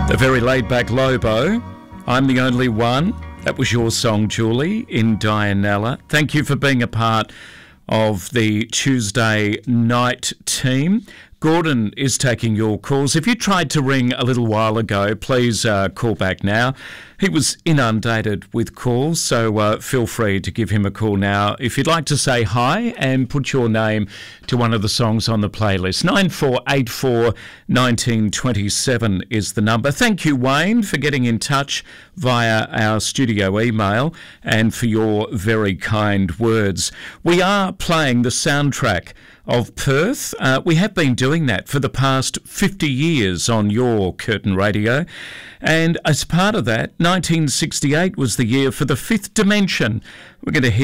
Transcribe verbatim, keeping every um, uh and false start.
The very laid-back Lobo, I'm the Only One. That was your song, Julie, in Dianella. Thank you for being a part of the Tuesday night team. Gordon is taking your calls. If you tried to ring a little while ago, please uh, call back now. He was inundated with calls, so uh, feel free to give him a call now. If you'd like to say hi and put your name to one of the songs on the playlist, nine four eight four, one nine two seven is the number. Thank you, Wayne, for getting in touch via our studio email and for your very kind words. We are playing the soundtrack of Perth. Uh, we have been doing that for the past fifty years on your Curtin Radio. And as part of that, nineteen sixty-eight was the year for The Fifth Dimension. We're going to hear